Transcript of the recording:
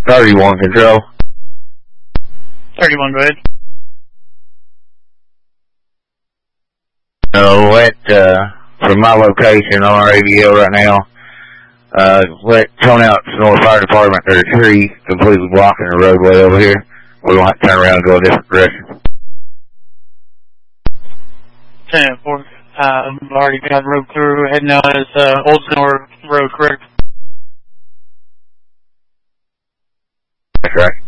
31 control. 31, go ahead. From my location on our AVL right now, let Tone out to North Fire Department. There's a tree completely blocking the roadway over here. We're going to have to turn around and go a different direction. 10-4. Already got the road through, heading out as Old Senor Road, correct? That's right.